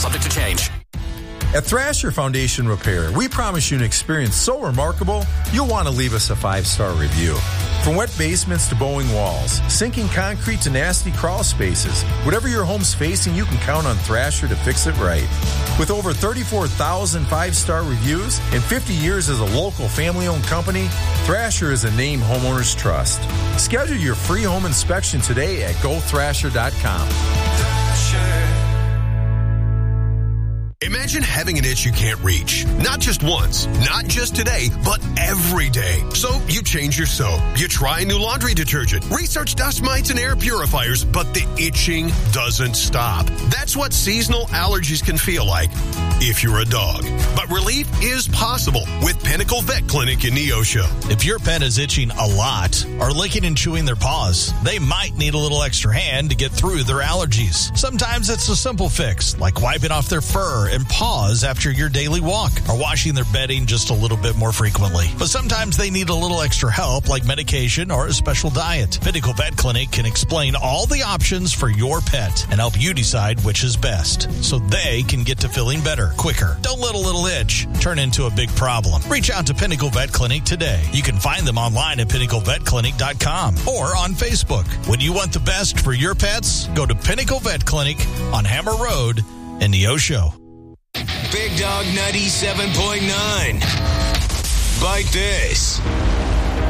subject to change. At Thrasher Foundation Repair, we promise you an experience so remarkable, you'll want to leave us a 5-star review. From wet basements to bowing walls, sinking concrete to nasty crawl spaces, whatever your home's facing, you can count on Thrasher to fix it right. With over 34,000 5-star reviews and 50 years as a local family-owned company, Thrasher is a name homeowners trust. Schedule your free home inspection today at gothrasher.com. Imagine having an itch you can't reach. Not just once, not just today, but every day. So you change your soap. You try a new laundry detergent. Research dust mites and air purifiers, but the itching doesn't stop. That's what seasonal allergies can feel like if you're a dog. But relief is possible with Pinnacle Vet Clinic in Neosho. If your pet is itching a lot or licking and chewing their paws, they might need a little extra hand to get through their allergies. Sometimes it's a simple fix, like wiping off their fur and paws after your daily walk or washing their bedding just a little bit more frequently. But sometimes they need a little extra help like medication or a special diet. Pinnacle Vet Clinic can explain all the options for your pet and help you decide which is best so they can get to feeling better quicker. Don't let a little itch turn into a big problem. Reach out to Pinnacle Vet Clinic today. You can find them online at pinnaclevetclinic.com or on Facebook. When you want the best for your pets, go to Pinnacle Vet Clinic on Hammer Road in Neosho. Big Dog 97.9. Bite this.